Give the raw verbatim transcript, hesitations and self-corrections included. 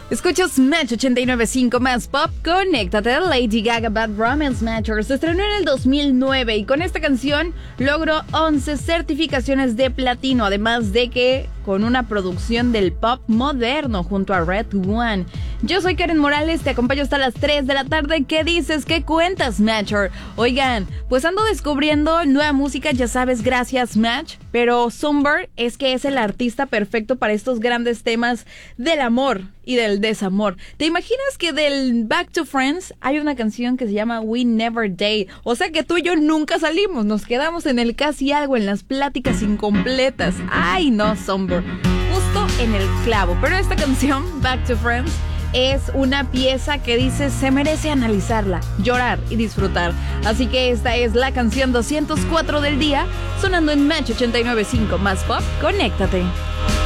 Escuchas Match ochenta y nueve punto cinco más pop. Conéctate. Lady Gaga Bad Romance Matcher se estrenó en el dos mil nueve y con esta canción logró once certificaciones de platino, además de que con una producción del pop moderno junto a Red One. Yo soy Karen Morales, te acompaño hasta las tres de la tarde. ¿Qué dices? ¿Qué cuentas, Matcher? Oigan, pues ando descubriendo nueva música, ya sabes, gracias Match, pero Zumber es que es el artista perfecto para estos grandes temas del amor y del desamor. ¿Te imaginas que del Back to Friends hay una canción que se llama We Never Date? O sea que tú y yo nunca salimos, nos quedamos en el casi algo, en las pláticas incompletas. Ay no, Zumber, justo en el clavo. Pero esta canción, Back to Friends, es una pieza que dice se merece analizarla, llorar y disfrutar. Así que esta es la canción doscientos cuatro del día, sonando en Match ochenta y nueve punto cinco más pop. Conéctate.